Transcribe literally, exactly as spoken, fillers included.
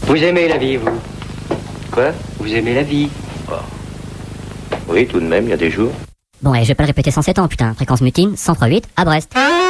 Vous aimez la vie, vous? Quoi? Vous aimez la vie? Oh. Oui, tout de même, il y a des jours. Bon, et je vais pas le répéter cent sept ans, putain. Fréquence mutine, cent trois virgule huit, à Brest.